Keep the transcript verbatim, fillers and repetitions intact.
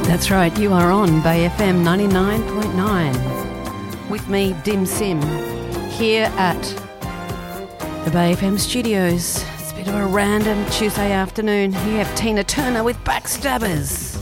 That's right, you are on Bay F M ninety-nine point nine with me, Dim Sim, here at the Bay F M studios. It's a bit of a random Tuesday afternoon. Here you have Tina Turner with Backstabbers.